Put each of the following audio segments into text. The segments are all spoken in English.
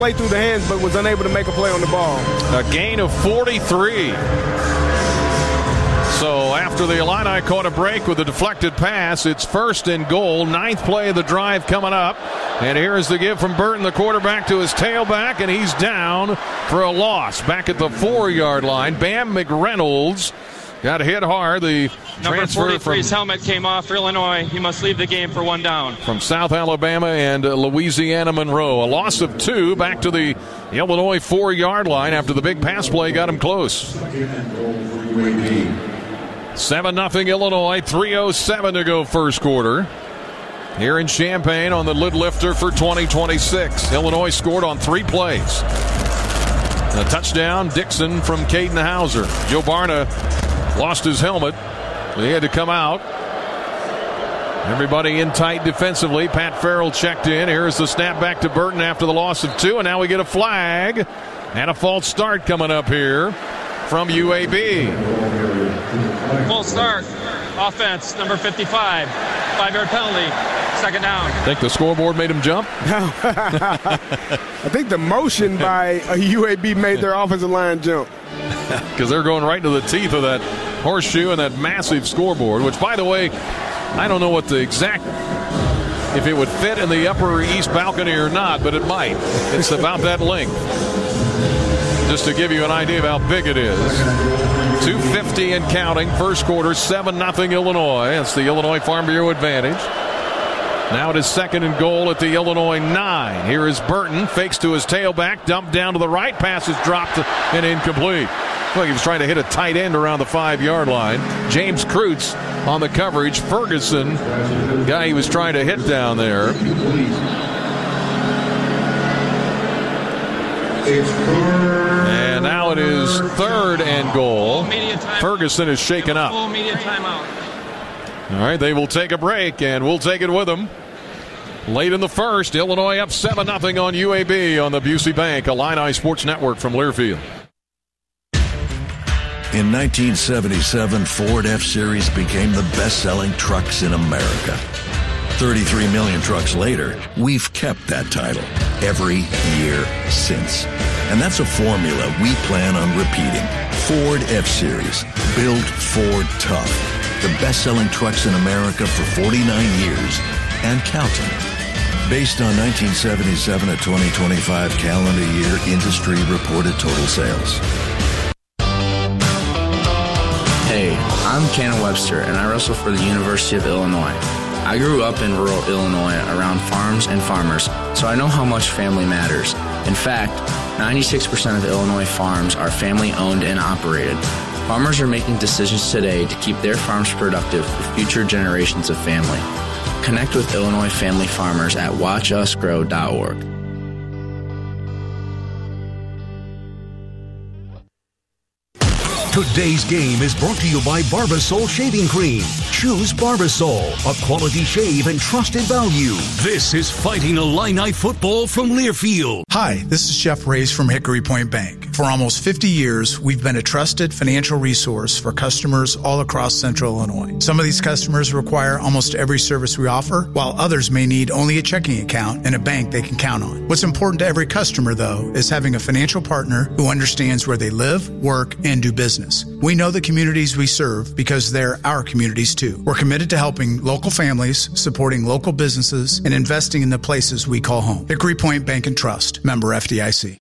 play through the hands, but was unable to make a play on the ball. A gain of 43. So after the Illini caught a break with a deflected pass, it's 1st and goal. 9th play of the drive coming up. And here is the give from Burton, the quarterback, to his tailback, and he's down for a loss. Back at the 4-yard line, Bam McReynolds got hit hard. The number transfer 43's helmet came off for Illinois. He must leave the game for 1 down. From South Alabama and Louisiana Monroe. A loss of 2 back to the Illinois 4-yard line after the big pass play got him close. 7-0 Illinois, 3:07 to go first quarter. Here in Champaign on the lid lifter for 2026. Illinois scored on 3 plays. A touchdown, Dixon from Caden Hauser. Joe Barna lost his helmet. He had to come out. Everybody in tight defensively. Pat Farrell checked in. Here's the snap back to Burton after the loss of 2. And now we get a flag. And a false start coming up here from UAB. Full start. Offense, number 55. 5-yard penalty. 2nd down. Think the scoreboard made him jump? I think the motion by UAB made their offensive line jump. Because they're going right to the teeth of that horseshoe and that massive scoreboard, which, by the way, I don't know what the exact, if it would fit in the upper east balcony or not, but it might. It's about that length. Just to give you an idea of how big it is. 2:50 and counting. First quarter, 7-0 Illinois. It's the Illinois Farm Bureau advantage. Now it is 2nd and goal at the Illinois 9. Here is Burton. Fakes to his tailback. Dumped down to the right. Pass is dropped and incomplete. Looks like he was trying to hit a tight end around the 5-yard line. James Kreutz on the coverage. Ferguson, guy he was trying to hit down there. And now it is 3rd and goal. Ferguson is shaken up. Full media timeout. All right, they will take a break, and we'll take it with them. Late in the first, Illinois up 7-0 on UAB on the Busey Bank Illini Sports Network from Learfield. In 1977, Ford F-Series became the best-selling trucks in America. 33 million trucks later, we've kept that title every year since. And that's a formula we plan on repeating. Ford F-Series, built Ford tough. The best-selling trucks in America for 49 years and counting. Based on 1977 to 2025 calendar year industry reported total sales. Hey, I'm Cannon Webster, and I wrestle for the University of Illinois. I grew up in rural Illinois around farms and farmers, so I know how much family matters. In fact, 96% of Illinois farms are family-owned and operated. Farmers are making decisions today to keep their farms productive for future generations of family. Connect with Illinois family farmers at watchusgrow.org. Today's game is brought to you by Barbasol Shaving Cream. Choose Barbasol, a quality shave and trusted value. This is Fighting Illini football from Learfield. Hi, this is Jeff Reyes from Hickory Point Bank. For almost 50 years, we've been a trusted financial resource for customers all across Central Illinois. Some of these customers require almost every service we offer, while others may need only a checking account and a bank they can count on. What's important to every customer, though, is having a financial partner who understands where they live, work, and do business. We know the communities we serve because they're our communities too. We're committed to helping local families, supporting local businesses, and investing in the places we call home. Hickory Point Bank and Trust, member FDIC.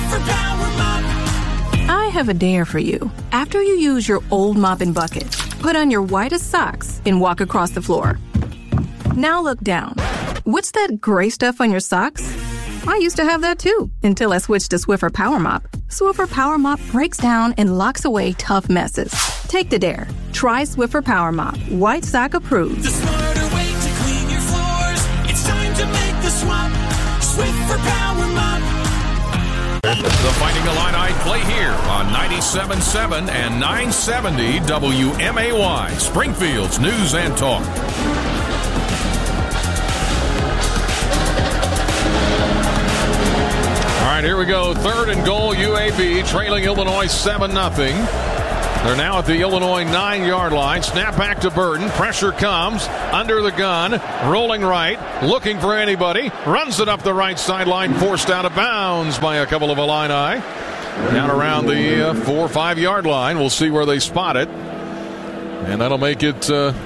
I have a dare for you. After you use your old mop and bucket, put on your whitest socks and walk across the floor. Now look down. What's that gray stuff on your socks? I used to have that too, until I switched to Swiffer Power Mop. Swiffer Power Mop breaks down and locks away tough messes. Take the dare. Try Swiffer Power Mop. White sock approved. The smarter way to clean your floors. It's time to make the swap. Swiffer Power Mop. The Fighting Illini play here on 97.7 and 970 WMAY, Springfield's News and Talk. All right, here we go. 3rd and goal, UAB trailing Illinois 7-0. They're now at the Illinois 9-yard line. Snap back to Burton. Pressure comes. Under the gun. Rolling right. Looking for anybody. Runs it up the right sideline. Forced out of bounds by a couple of Illini. Down around the 4 or 5 yard line. We'll see where they spot it. And that'll make it...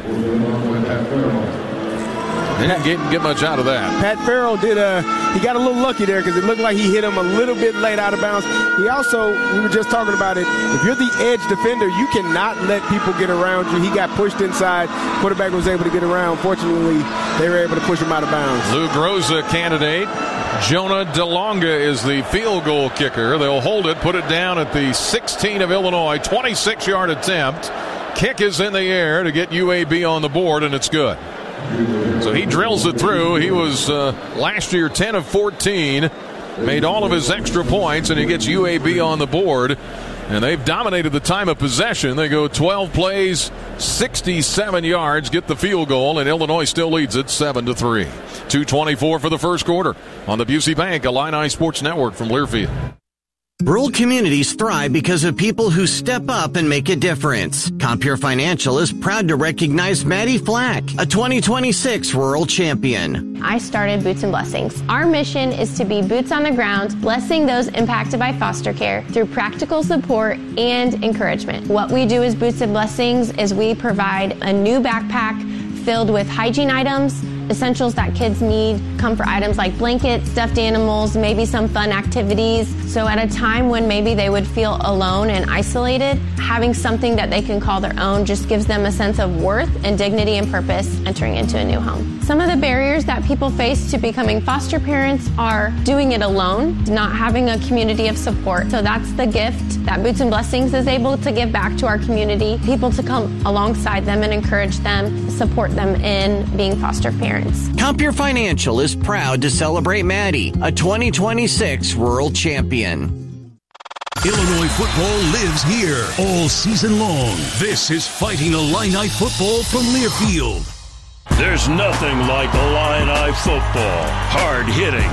They didn't get much out of that. Pat Farrell he got a little lucky there because it looked like he hit him a little bit late out of bounds. He also, we were just talking about it, if you're the edge defender, you cannot let people get around you. He got pushed inside. Quarterback was able to get around. Fortunately, they were able to push him out of bounds. Lou Groza candidate. Jonah DeLonga is the field goal kicker. They'll hold it, put it down at the 16 of Illinois. 26-yard attempt. Kick is in the air to get UAB on the board, and it's good. So he drills it through. He was last year 10 of 14, made all of his extra points, and he gets UAB on the board. And they've dominated the time of possession. They go 12 plays, 67 yards, get the field goal, and Illinois still leads it 7-3. 2:24 for the first quarter on the Busey Bank Illini Sports Network from Learfield. Rural communities thrive because of people who step up and make a difference. Compeer Financial is proud to recognize Maddie Flack, a 2026 rural champion. I started Boots and Blessings. Our mission is to be boots on the ground, blessing those impacted by foster care through practical support and encouragement. What we do as Boots and Blessings is we provide a new backpack filled with hygiene items, essentials that kids need, comfort items like blankets, stuffed animals, maybe some fun activities. So at a time when maybe they would feel alone and isolated, having something that they can call their own just gives them a sense of worth and dignity and purpose entering into a new home. Some of the barriers that people face to becoming foster parents are doing it alone, not having a community of support. So that's the gift that Boots and Blessings is able to give back to our community, people to come alongside them and encourage them, support them in being foster parents. Compeer Financial is proud to celebrate Maddie, a 2026 rural champion. Illinois football lives here all season long. This is Fighting Illini football from Learfield. There's nothing like Illini football. Hard-hitting,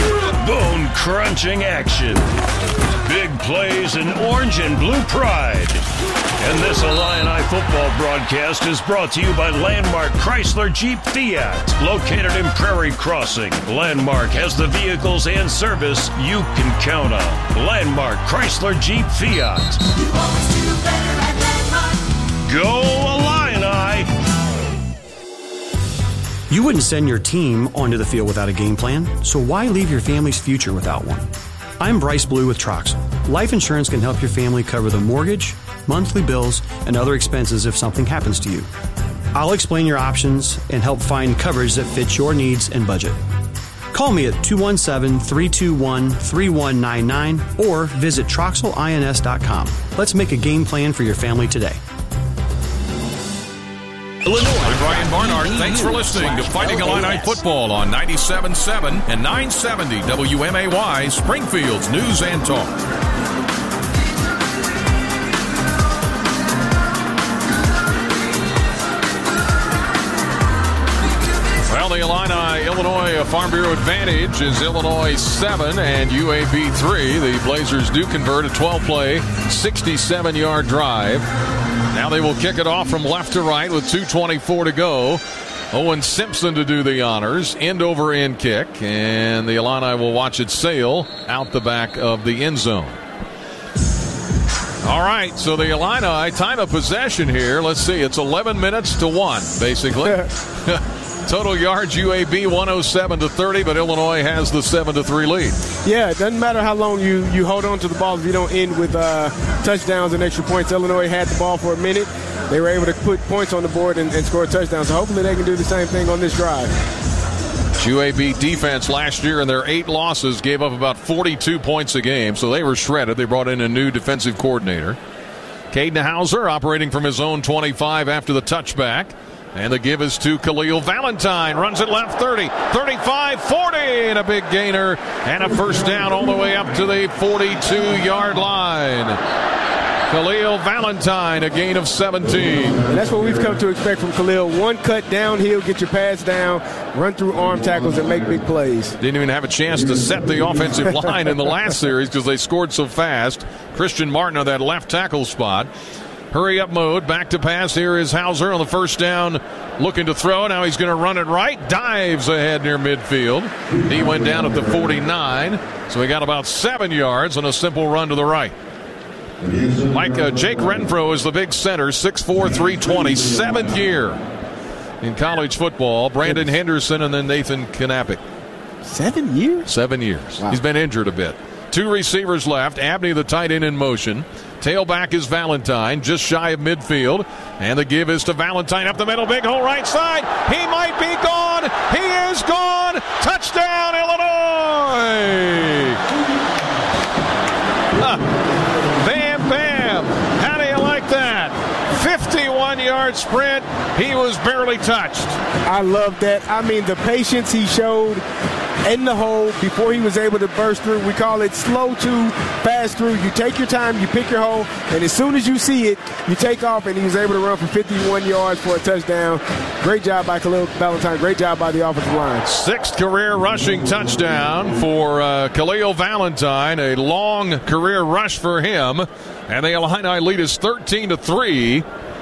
bone-crunching action. Big plays and orange and blue pride. And this Illini football broadcast is brought to you by Landmark Chrysler Jeep Fiat. Located in Prairie Crossing, Landmark has the vehicles and service you can count on. Landmark Chrysler Jeep Fiat. You always do better at Landmark. Go Illini! You wouldn't send your team onto the field without a game plan, so why leave your family's future without one? I'm Bryce Blue with Troxel. Life insurance can help your family cover the mortgage, monthly bills, and other expenses if something happens to you. I'll explain your options and help find coverage that fits your needs and budget. Call me at 217-321-3199 or visit TroxelINS.com. Let's make a game plan for your family today. Illinois. I'm Brian Barnard. Thanks for listening to Fighting Illini Football on 97.7 and 970 WMAY, Springfield's News and Talk. Well, the Illinois Farm Bureau advantage is Illinois 7 and UAB 3. The Blazers do convert a 12-play, 67-yard drive. Now they will kick it off from left to right with 2:24 to go. Owen Simpson to do the honors. End-over-end kick. And the Illini will watch it sail out the back of the end zone. All right, so the Illini, time of possession here. Let's see, it's 11 minutes to 1, basically. Total yards, UAB 107-30, but Illinois has the 7-3 lead. Yeah, it doesn't matter how long you hold on to the ball if you don't end with touchdowns and extra points. Illinois had the ball for a minute. They were able to put points on the board and score touchdowns. So hopefully they can do the same thing on this drive. UAB defense last year in their 8 losses gave up about 42 points a game, so they were shredded. They brought in a new defensive coordinator. Caden Hauser operating from his own 25 after the touchback. And the give is to Khalil Valentine. Runs it left 30, 35, 40, and a big gainer. And a first down all the way up to the 42-yard line. Khalil Valentine, a gain of 17. And that's what we've come to expect from Khalil. One cut downhill, get your pads down, run through arm tackles, and make big plays. Didn't even have a chance to set the offensive line in the last series because they scored so fast. Christian Martin on that left tackle spot. hurry-up mode. Back to pass. Here is Hauser on the first down, looking to throw. Now he's going to run it right. Dives ahead near midfield. He went down at the 49, so he got about 7 yards on a simple run to the right. Jake Renfro is the big center, 6'4", 320, 7th year in college football. Brandon Henderson and then Nathan Knappich. 7 years? 7 years. Wow. He's been injured a bit. 2 receivers left. Abney, the tight end, in motion. Tailback is Valentine, just shy of midfield. And the give is to Valentine up the middle. Big hole right side. He might be gone. He is gone. Touchdown, Illinois. Bam, bam. How do you like that? 51-yard sprint. He was barely touched. I love that. I mean, the patience he showed in the hole before he was able to burst through. We call it slow to fast through. You take your time, you pick your hole, and as soon as you see it, you take off, and he was able to run for 51 yards for a touchdown. Great job by Khalil Valentine. Great job by the offensive line. 6th career rushing touchdown for Khalil Valentine. A long career rush for him. And the Illini lead is 13-3.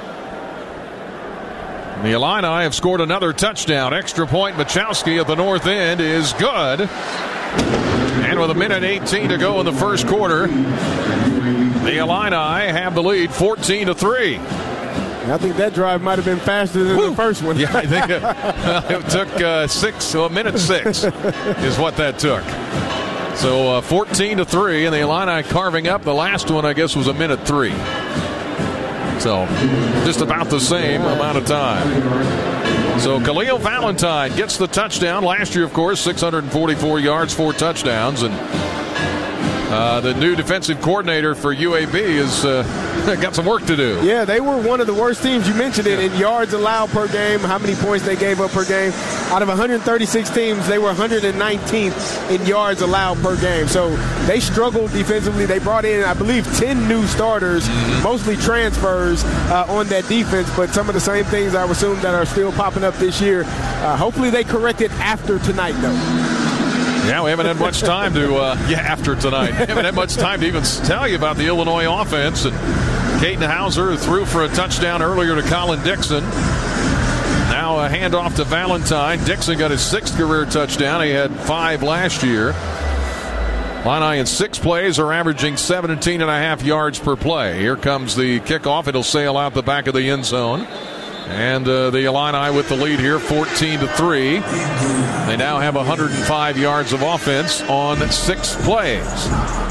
The Illini have scored another touchdown. Extra point, Machowski at the north end is good. And with 1:18 to go in the first quarter, the Illini have the lead 14-3. I think that drive might have been faster than the first one. Yeah, I think it took 1:06 is what that took. So 14-3, and the Illini carving up. The last one, I guess, was 1:03. So just about the same amount of time. So Khalil Valentine gets the touchdown. Last year, of course, 644 yards, 4 touchdowns. And the new defensive coordinator for UAB has got some work to do. Yeah, they were one of the worst teams. You mentioned it in yards allowed per game, how many points they gave up per game. Out of 136 teams, they were 119th in yards allowed per game. So they struggled defensively. They brought in, I believe, 10 new starters, mostly transfers on that defense, but some of the same things I would assume that are still popping up this year. Hopefully they correct it after tonight, though. Yeah, we haven't had much time to, after tonight. We haven't had much time to even tell you about the Illinois offense. And Caden Hauser threw for a touchdown earlier to Colin Dixon. Now a handoff to Valentine. Dixon got his 6th career touchdown. He had 5 last year. Illini in 6 plays are averaging 17.5 yards per play. Here comes the kickoff. It'll sail out the back of the end zone. And the Illini with the lead here, 14-3. They now have 105 yards of offense on 6 plays.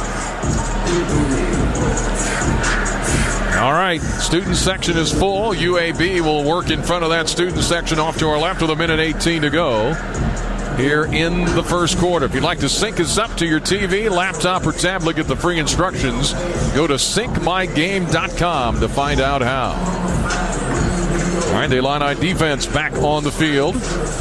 All right, student section is full. UAB will work in front of that student section off to our left with 1:18 to go here in the first quarter. If you'd like to sync us up to your TV, laptop, or tablet, get the free instructions. Go to syncmygame.com to find out how. All right, the Illini defense back on the field.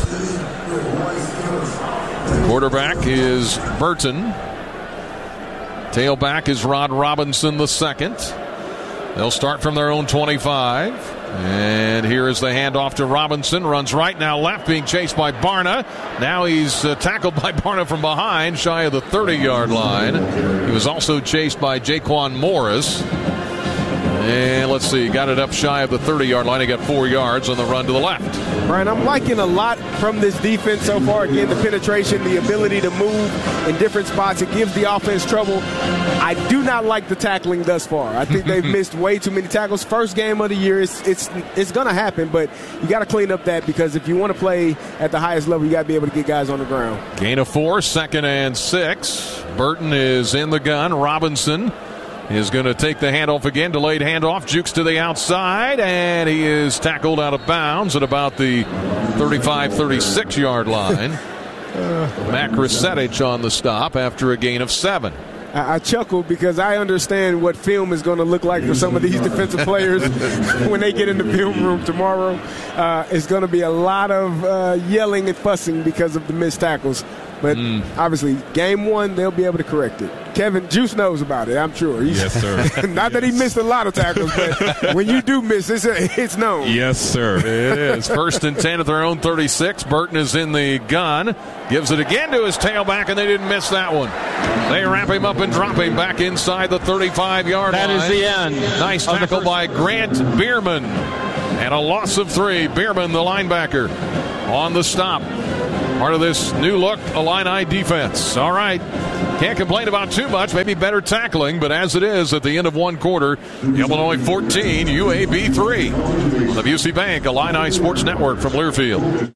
Quarterback is Burton. Tailback is Rod Robinson II. They'll start from their own 25. And here is the handoff to Robinson. Runs right, now left, being chased by Barna. Now he's tackled by Barna from behind, shy of the 30-yard line. He was also chased by Jaquan Morris. And let's see, got it up shy of the 30-yard line. He got 4 yards on the run to the left. Brian, I'm liking a lot from this defense so far. Again, the penetration, the ability to move in different spots. It gives the offense trouble. I do not like the tackling thus far. I think they've missed way too many tackles. First game of the year, it's going to happen, but you got to clean up that, because if you want to play at the highest level, you got to be able to get guys on the ground. Gain of 4, 2nd and 6. Burton is in the gun. Robinson is going to take the handoff again. Delayed handoff. Jukes to the outside, and he is tackled out of bounds at about the 35-36-yard line. Matt Krisetich on the stop after a gain of 7. I chuckled because I understand what film is going to look like for some of these defensive players when they get in the film room tomorrow. It's going to be a lot of yelling and fussing because of the missed tackles. But obviously, game one, they'll be able to correct it. Kevin Juice knows about it, I'm sure. Yes, sir. Not that he missed a lot of tackles, but when you do miss, it's known. Yes, sir. It is. 1st and 10 at their own 36. Burton is in the gun. Gives it again to his tailback, and they didn't miss that one. They wrap him up and drop him back inside the 35-yard line. That is the end. Nice tackle by Grant Bierman. And a loss of 3. Bierman, the linebacker, on the stop. Part of this new look Illini defense. All right. Can't complain about too much. Maybe better tackling, but as it is at the end of one quarter, Illinois 14, UAB 3. On the Busey Bank Illini Sports Network from Learfield.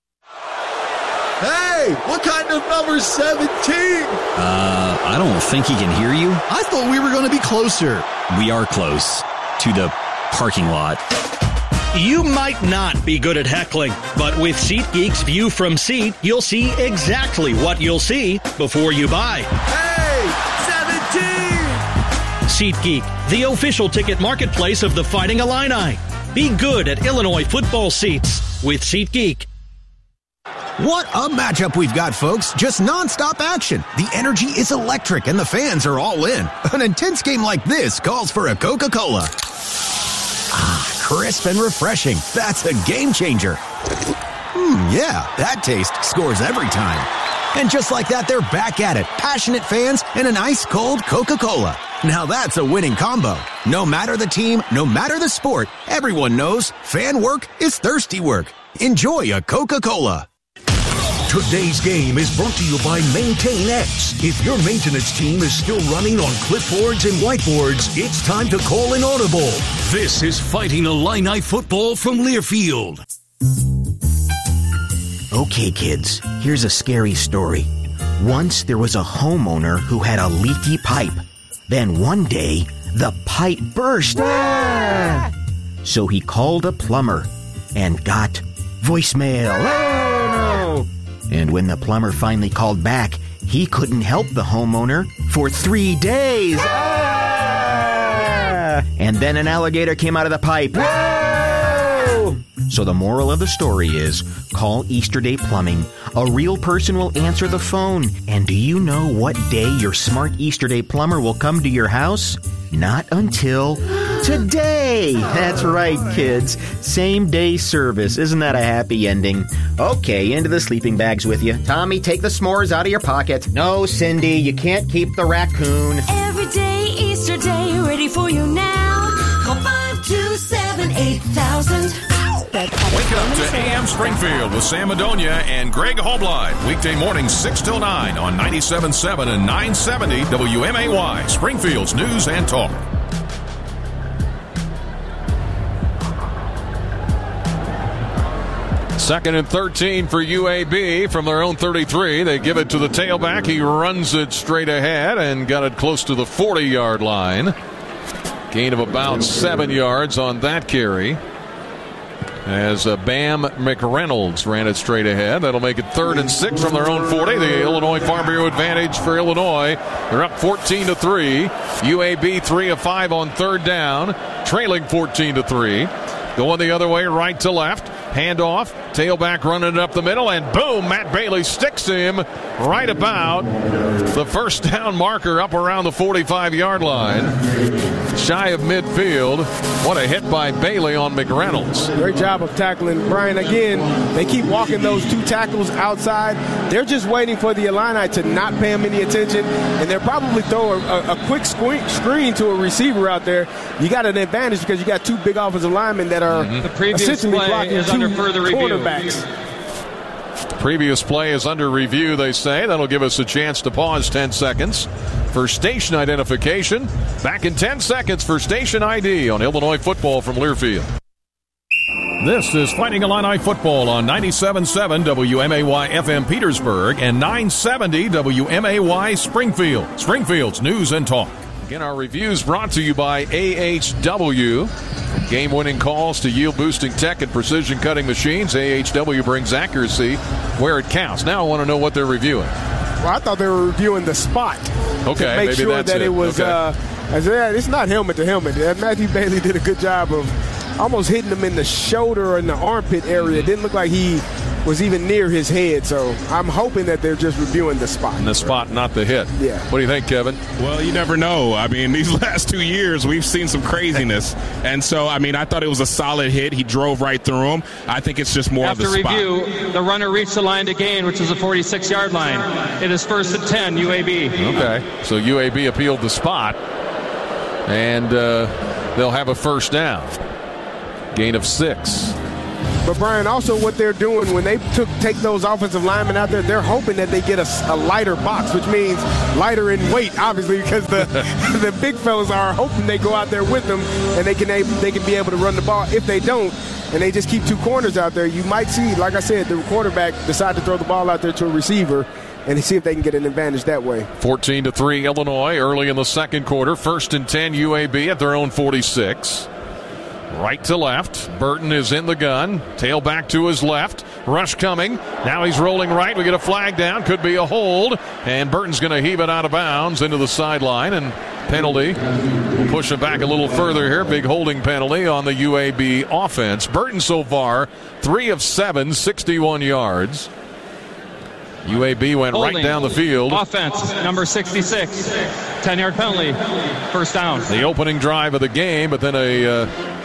Hey, what kind of number 17? I don't think he can hear you. I thought we were going to be closer. We are close to the parking lot. You might not be good at heckling, but with SeatGeek's View from Seat, you'll see exactly what you'll see before you buy. Hey, 17! SeatGeek, the official ticket marketplace of the Fighting Illini. Be good at Illinois football seats with SeatGeek. What a matchup we've got, folks. Just nonstop action. The energy is electric and the fans are all in. An intense game like this calls for a Coca-Cola. Crisp and refreshing. That's a game changer. Yeah, that taste scores every time. And just like that, they're back at it. Passionate fans and an ice-cold Coca-Cola. Now that's a winning combo. No matter the team, no matter the sport, everyone knows fan work is thirsty work. Enjoy a Coca-Cola. Today's game is brought to you by MaintainX. If your maintenance team is still running on clipboards and whiteboards, it's time to call an audible. This is Fighting Illini football from Learfield. Okay, kids, here's a scary story. Once there was a homeowner who had a leaky pipe. Then one day, the pipe burst. So he called a plumber and got voicemail. And when the plumber finally called back, he couldn't help the homeowner for 3 days. And then an alligator came out of the pipe. So the moral of the story is, call Easter Day Plumbing. A real person will answer the phone. And do you know what day your smart Easter Day plumber will come to your house? Not until today. That's right, kids. Same day service. Isn't that a happy ending? Okay, into the sleeping bags with you. Tommy, take the s'mores out of your pocket. No, Cindy, you can't keep the raccoon. Every day, Easter Day, ready for you now. Call 527-8000. Wake up to AM Springfield with Sam Madonia and Greg Hoblide. Weekday mornings 6 till 9 on 97.7 and 970 WMAY. Springfield's News and Talk. Second and 13 for UAB from their own 33. They give it to the tailback. He runs it straight ahead and got it close to the 40-yard line. Gain of about 7 yards on that carry. As Bam McReynolds ran it straight ahead. That'll make it 3rd and 6 from their own 40. The Illinois Farm Bureau advantage for Illinois. They're up 14-3. UAB 3 of 5 on 3rd down, trailing 14-3. Going the other way, right to left. Handoff, tailback running it up the middle, and boom, Matt Bailey sticks him right about the first down marker up around the 45-yard line. Shy of midfield. What a hit by Bailey on McReynolds. Great job of tackling. Brian, again, they keep walking those 2 tackles outside. They're just waiting for the Illini to not pay them any attention, and they'll probably throw a quick screen to a receiver out there. You got an advantage because you got 2 big offensive linemen that are essentially blocking 2 cornerbacks. Previous play is under review, they say. That'll give us a chance to pause 10 seconds for station identification. Back in 10 seconds for station ID on Illinois football from Learfield. This is Fighting Illini football on 97.7 WMAY FM Petersburg and 970 WMAY Springfield. Springfield's News and Talk. Again, our reviews brought to you by AHW. Game-winning calls to yield-boosting tech and precision-cutting machines. AHW brings accuracy where it counts. Now I want to know what they're reviewing. Well, I thought they were reviewing the spot. Okay, to make maybe sure that's that it was. Okay. I said, it's not helmet to helmet. Matthew Bailey did a good job of almost hitting him in the shoulder or in the armpit area. It didn't look like he was even near his head. So I'm hoping that they're just reviewing the spot. And the spot, not the hit. Yeah. What do you think, Kevin? Well, you never know. I mean, these last 2 years, we've seen some craziness. And so, I mean, I thought it was a solid hit. He drove right through him. I think it's just more of the spot. After review, the runner reached the line to gain, which is the 46-yard line. It is 1st and 10, UAB. Okay. So UAB appealed the spot. And they'll have a first down. Gain of 6. But, Brian, also what they're doing when they take those offensive linemen out there, they're hoping that they get a lighter box, which means lighter in weight, obviously, because the big fellas are hoping they go out there with them and they can be able to run the ball. If they don't, and they just keep 2 corners out there, you might see, like I said, the quarterback decide to throw the ball out there to a receiver and see if they can get an advantage that way. 14-3 Illinois early in the second quarter. 1st and 10 UAB at their own 46. Right to left. Burton is in the gun. Tailback to his left. Rush coming. Now he's rolling right. We get a flag down. Could be a hold. And Burton's going to heave it out of bounds into the sideline. And penalty. We'll push it back a little further here. Big holding penalty on the UAB offense. Burton so far 3 of 7, 61 yards. UAB went holding right down the field. Offense, number 66. 10-yard penalty. First down. The opening drive of the game, but then a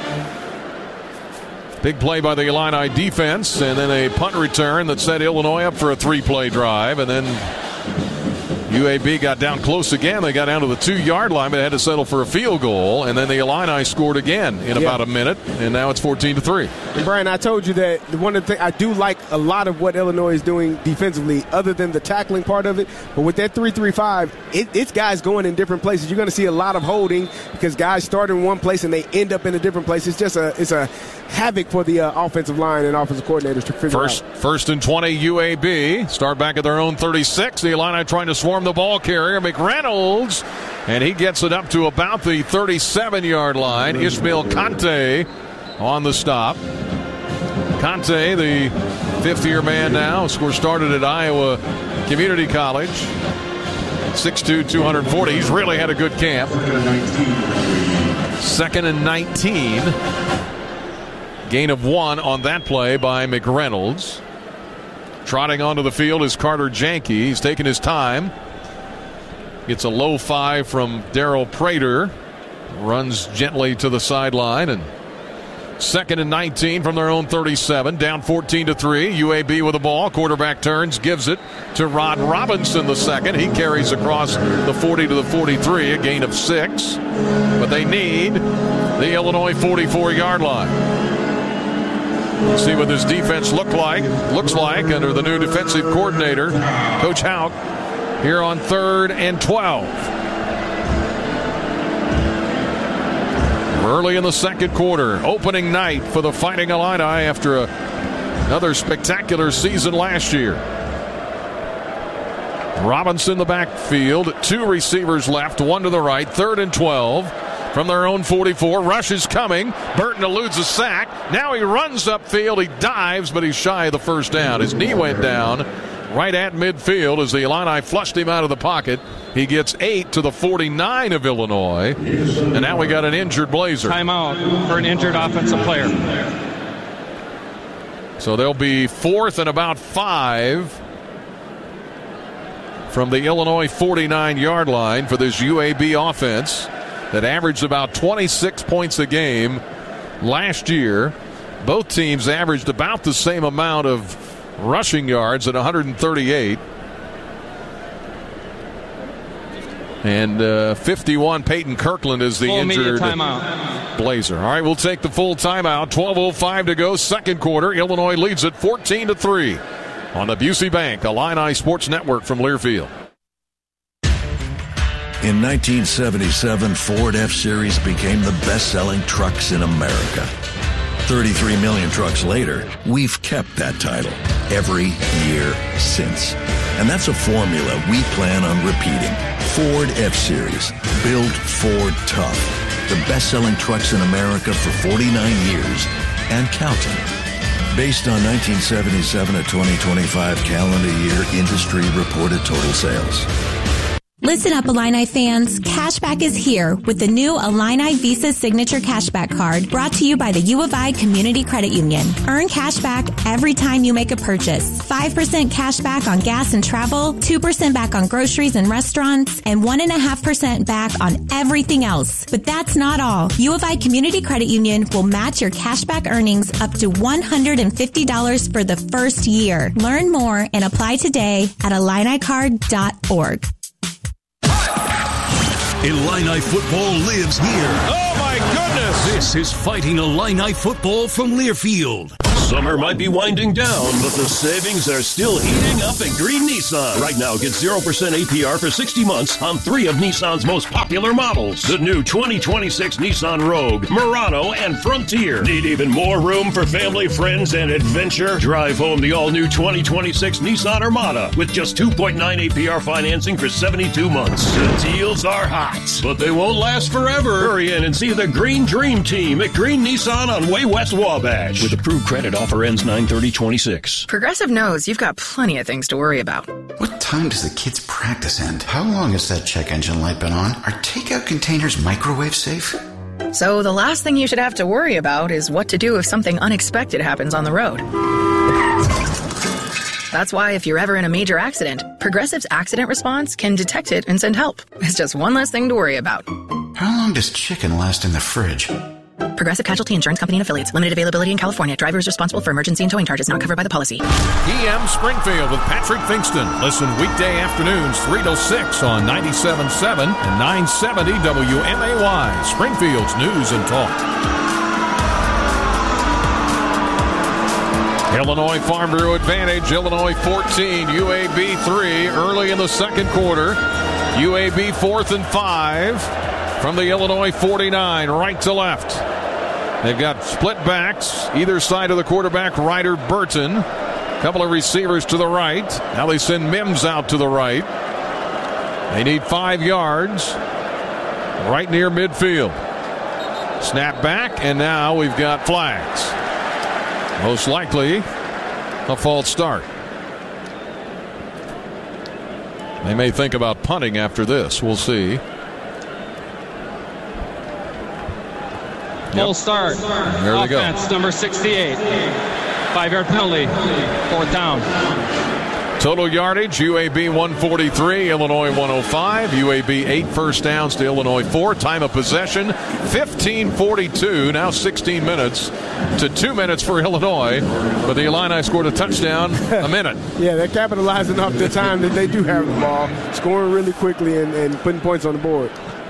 big play by the Illini defense, and then a punt return that set Illinois up for a 3-play drive, and then UAB got down close again. They got down to the 2-yard line, but had to settle for a field goal, and then the Illini scored again in about a minute, and now it's 14-3. And Brian, I told you that one of the things I do like a lot of what Illinois is doing defensively, other than the tackling part of it, but with that 3-3-5, it's guys going in different places. You're going to see a lot of holding because guys start in one place and they end up in a different place. It's just a havoc for the offensive line and offensive coordinators to figure out. First and 20 UAB. Start back at their own 36. The Illini trying to swarm the ball carrier, McReynolds, and he gets it up to about the 37-yard line. Ishmael Conte on the stop. Conte, the fifth-year man now, started at Iowa Community College. 6'2", 240. He's really had a good camp. 2nd and 19. Gain of 1 on that play by McReynolds. Trotting onto the field is Carter Janke. He's taking his time. Gets a low 5 from Darryl Prater. Runs gently to the sideline. And 2nd and 19 from their own 37. Down 14-3. UAB with the ball. Quarterback turns. Gives it to Rod Robinson the second. He carries across the 40 to the 43. A gain of 6. But they need the Illinois 44-yard line. See what this defense looks like under the new defensive coordinator, Coach Houck, here on 3rd and 12. Early in the second quarter, opening night for the Fighting Illini after another spectacular season last year. Robinson the backfield, 2 receivers left, 1 to the right, 3rd and 12. From their own 44, rush is coming. Burton eludes a sack. Now he runs upfield. He dives, but he's shy of the first down. His knee went down right at midfield as the Illini flushed him out of the pocket. He gets 8 to the 49 of Illinois. And now we got an injured Blazer. Timeout for an injured offensive player. So they'll be 4th and about 5 from the Illinois 49-yard line for this UAB offense that averaged about 26 points a game last year. Both teams averaged about the same amount of rushing yards at 138. And 51, Peyton Kirkland is the injured Blazer. All right, we'll take the full timeout. 12:05 to go, second quarter. Illinois leads it 14-3 on the Busey Bank Illini Sports Network from Learfield. In 1977, Ford F-Series became the best-selling trucks in America. 33 million trucks later, we've kept that title every year since. And that's a formula we plan on repeating. Ford F-Series, built Ford tough. The best-selling trucks in America for 49 years and counting. Based on 1977 to 2025 calendar year industry reported total sales. Listen up, Illini fans. Cashback is here with the new Illini Visa Signature Cashback Card brought to you by the U of I Community Credit Union. Earn cashback every time you make a purchase. 5% cashback on gas and travel, 2% back on groceries and restaurants, and 1.5% back on everything else. But that's not all. U of I Community Credit Union will match your cashback earnings up to $150 for the first year. Learn more and apply today at IlliniCard.org. Illini football lives here. Oh, my goodness. This is Fighting Illini football from Learfield. Summer might be winding down, but the savings are still heating up at Green Nissan. Right now, get 0% APR for 60 months on 3 of Nissan's most popular models. The new 2026 Nissan Rogue, Murano, and Frontier. Need even more room for family, friends, and adventure? Drive home the all-new 2026 Nissan Armada with just 2.9 APR financing for 72 months. The deals are hot, but they won't last forever. Hurry in and see the Green Dream Team at Green Nissan on Way West Wabash. With approved credit, offer ends 9/30/26. Progressive knows you've got plenty of things to worry about. What time does the kids' practice end? How long has that check engine light been on? Are takeout containers microwave safe? So the last thing you should have to worry about is what to do if something unexpected happens on the road. That's why if you're ever in a major accident, Progressive's accident response can detect it and send help. It's just one less thing to worry about. How long does chicken last in the fridge? Progressive Casualty Insurance Company and Affiliates. Limited availability in California. Driver is responsible for emergency and towing charges not covered by the policy. PM Springfield with Patrick Finkston. Listen weekday afternoons 3 to 6 on 97.7 and 970 WMAY. Springfield's News and Talk. Illinois Farm Bureau advantage. Illinois 14, UAB 3 early in the second quarter. UAB 4th and 5 from the Illinois 49, right to left. They've got split backs either side of the quarterback, Ryder Burton. A couple of receivers to the right. Now they send Mims out to the right. They need 5 yards right near midfield. Snap back, and now we've got flags. Most likely a false start. They may think about punting after this. We'll see. Full start. There they go. Offense, number 68. 5-yard penalty. 4th down. Total yardage, UAB 143, Illinois 105. UAB 8 first downs to Illinois 4. Time of possession, 15:42. Now 16 minutes to 2 minutes for Illinois. But the Illini scored a touchdown a minute. Yeah, they're capitalizing off the time that they do have the ball, scoring really quickly and putting points on the board.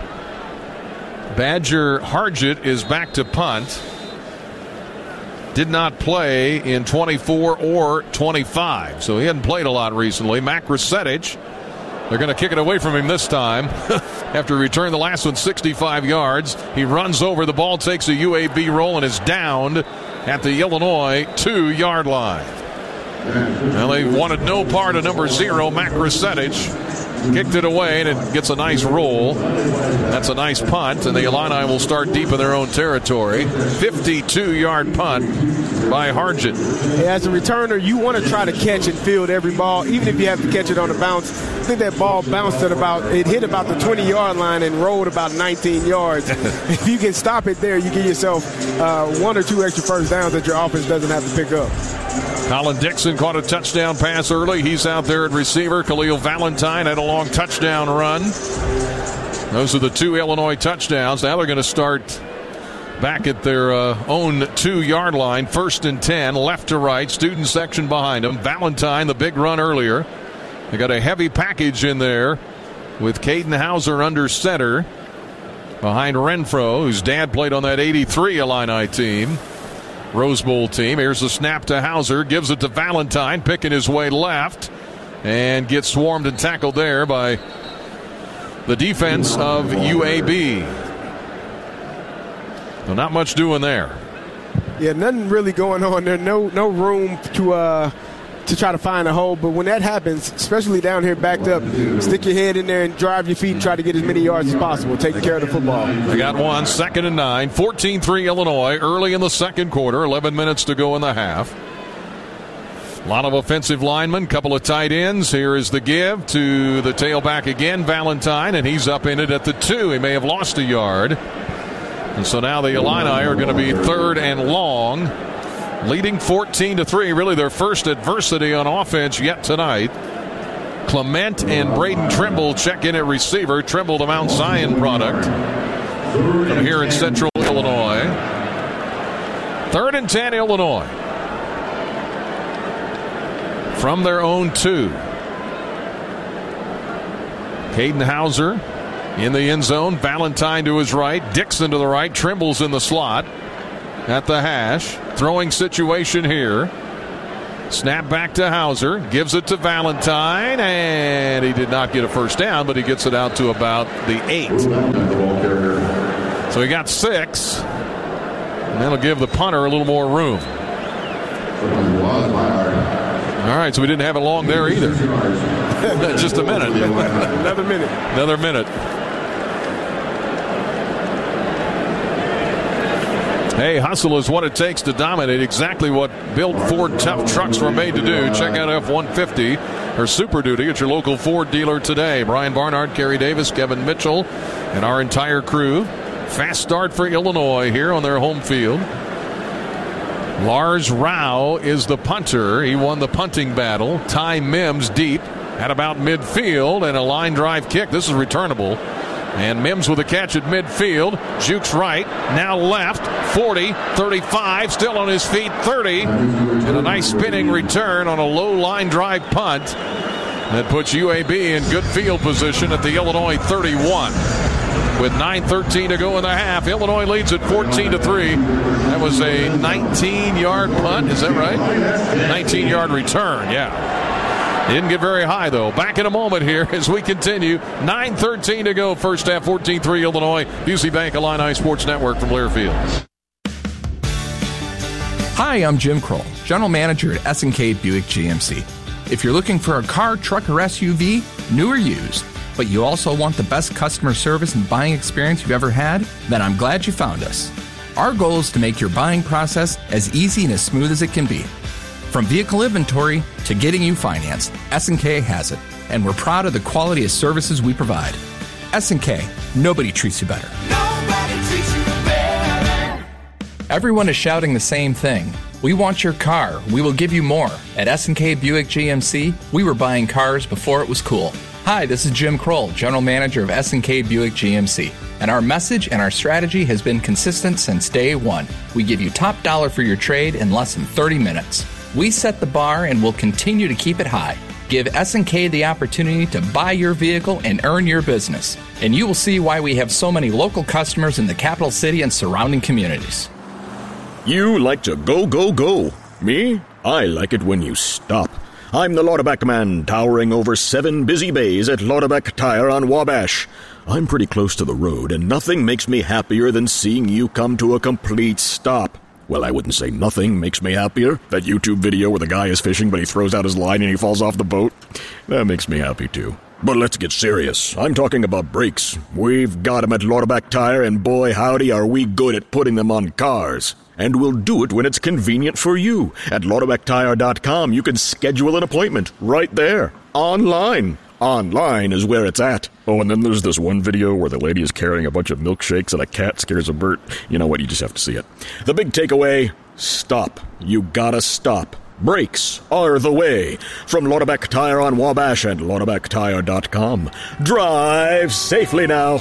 Badger Hargett is back to punt. Did not play in 24 or 25, so he hadn't played a lot recently. Mac Rusetich, they're going to kick it away from him this time. After he returned the last one 65 yards, he runs over. The ball takes a UAB roll and is downed at the Illinois 2-yard line. Well, they wanted no part of number 0, Mac Rusetich. Kicked it away, and it gets a nice roll. That's a nice punt, and the Illini will start deep in their own territory. 52-yard punt by Hargett. Yeah, as a returner, you want to try to catch and field every ball, even if you have to catch it on the bounce. I think that ball bounced at it hit about the 20-yard line and rolled about 19 yards. If you can stop it there, you give yourself 1 or 2 extra first downs that your offense doesn't have to pick up. Colin Dixon caught a touchdown pass early. He's out there at receiver. Khalil Valentine had a long touchdown run. Those are the 2 Illinois touchdowns. Now they're going to start back at their own 2-yard line. 1st and 10, left to right. Student section behind them. Valentine, the big run earlier. They got a heavy package in there with Caden Hauser under center behind Renfro, whose dad played on that 83 Illini team. Rose Bowl team. Here's the snap to Hauser. Gives it to Valentine, picking his way left, and gets swarmed and tackled there by the defense of UAB. So not much doing there. Yeah, nothing really going on there. No room to try to find a hole. But when that happens, especially down here backed up, stick your head in there and drive your feet and try to get as many yards as possible. Take care of the football. They got one, 2nd and 9, 14-3 Illinois early in the second quarter, 11 minutes to go in the half. A lot of offensive linemen, couple of tight ends. Here is the give to the tailback again, Valentine, and he's up in it at the 2. He may have lost a yard. And so now the Illini are going to be 3rd and long, leading 14-3. Really their first adversity on offense yet tonight. Clement and Braden Trimble check in at receiver. Trimble, the Mount Zion product from here in Central Illinois. 3rd and 10, Illinois. From their own 2. Caden Hauser in the end zone. Valentine to his right. Dixon to the right. Trimble's in the slot at the hash. Throwing situation here. Snap back to Hauser. Gives it to Valentine. And he did not get a first down, but he gets it out to about the 8. So he got 6. And that'll give the punter a little more room. All right, so we didn't have it long there either. Just a minute. Another minute. Another minute. Hey, hustle is what it takes to dominate. Exactly what built Ford tough trucks were made to do. Check out F-150 or Super Duty at your local Ford dealer today. Brian Barnard, Kerry Davis, Kevin Mitchell, and our entire crew. Fast start for Illinois here on their home field. Lars Rao is the punter. He won the punting battle. Ty Mims deep at about midfield and a line drive kick. This is returnable. And Mims with a catch at midfield. Jukes right, now left, 40, 35, still on his feet, 30. And a nice spinning return on a low line drive punt. That puts UAB in good field position at the Illinois 31. With 9:13 to go in the half, Illinois leads at 14-3. That was a 19-yard punt. Is that right? 19-yard return, yeah. Didn't get very high, though. Back in a moment here as we continue. 9:13 to go. First half, 14-3 Illinois. Busey Bank, Illini Sports Network from Learfield. Hi, I'm Jim Kroll, General Manager at S&K Buick GMC. If you're looking for a car, truck, or SUV, new or used, but you also want the best customer service and buying experience you've ever had, then I'm glad you found us. Our goal is to make your buying process as easy and as smooth as it can be. From vehicle inventory to getting you financed, S&K has it, and we're proud of the quality of services we provide. S&K, nobody treats you better. Nobody treats you better. Everyone is shouting the same thing. We want your car. We will give you more. At S&K Buick GMC, we were buying cars before it was cool. Hi, this is Jim Kroll, General Manager of S&K Buick GMC. And our message and our strategy has been consistent since day one. We give you top dollar for your trade in less than 30 minutes. We set the bar and will continue to keep it high. Give S&K the opportunity to buy your vehicle and earn your business. And you will see why we have so many local customers in the capital city and surrounding communities. You like to go, go, go. Me? I like it when you stop. I'm the Lauterbach man, towering over 7 busy bays at Lauterbach Tire on Wabash. I'm pretty close to the road, and nothing makes me happier than seeing you come to a complete stop. Well, I wouldn't say nothing makes me happier. That YouTube video where the guy is fishing, but he throws out his line and he falls off the boat. That makes me happy, too. But let's get serious. I'm talking about brakes. We've got them at Lauterbach Tire, and boy, howdy, are we good at putting them on cars. And we'll do it when it's convenient for you. At LauterbachTire.com, you can schedule an appointment right there, online. Online is where it's at. Oh, and then there's this one video where the lady is carrying a bunch of milkshakes and a cat scares a bird. You know what? You just have to see it. The big takeaway, stop. You gotta stop. Brakes are the way. From Lauterbach Tire on Wabash and LauterbachTire.com. Drive safely now.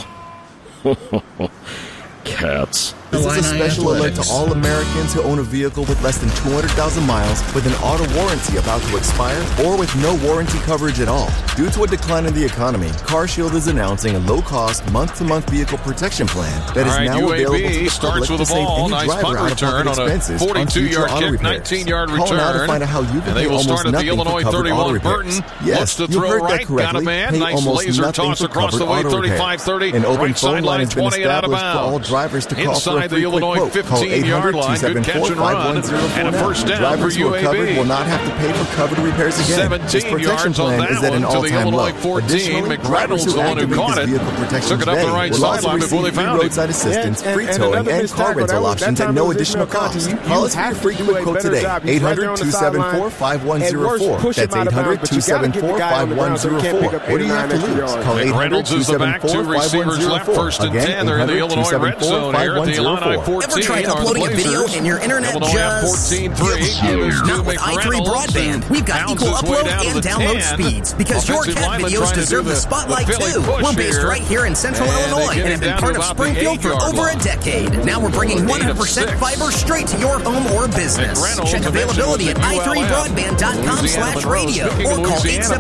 Cats. This is a special alert to all Americans who own a vehicle with less than 200,000 miles with an auto warranty about to expire or with no warranty coverage at all. Due to a decline in the economy, CarShield is announcing a low-cost, month-to-month vehicle protection plan that is now available to the starts public with to the save ball. any Nice driver punt return on a expenses on future 42-yard auto kick, repairs. 19-yard Call now to return. find out how you can And they pay will almost start at the nothing for Illinois covered 31. auto repairs. Burton Yes, looks to you throw heard that right. Got a correctly. man. Pay Nice almost laser nothing toss for across the covered way. auto repairs. 35-30. An open Right phone line sideline has been 20 and out of established for all bounds. drivers to call for inside the Illinois 15-yard line. Good catch and run. And a first down for Drivers who are covered UAB. will not have to pay for covered repairs again. 17 protection yards on plan that is at an one to the all-time Illinois low. 14. Additionally, drivers McReynolds, the one who activate caught this it, vehicle protection took it up the today right will also sideline before they receive free found him. roadside assistance, free And towing, another and missed car tackle. rental options That at time no it was additional Ishmael Conti. cost. You Call us for have your to free do quick a quote better today. job. He's right there on the sideline. 800-274-5104. Push him That's out of bounds, but you gotta get the guy on the ground so he can't pick up 800-274-5104. What do you have to 89 lose? extra Call McReynolds is the back, 2 receivers left, 800-274-5104. first and 10. Again, They're in the Illinois red zone here at the Illini 14. Ever tried uploading a video and your internet just 14-3. Not with i3 Broadband. We've got equal upload and download speeds because your cat videos deserve the spotlight too. We're based right here in Central Illinois and have been part of Springfield for over a decade. Now we're bringing 100% fiber straight to your home or business. Check availability at i3broadband.com/radio or call